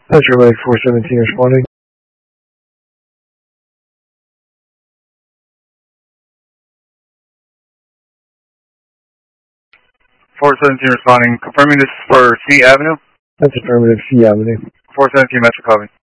Metro Lake 417 responding. 417 responding. Confirming this is for C Avenue? That's affirmative, C Avenue. 417 Metro copy.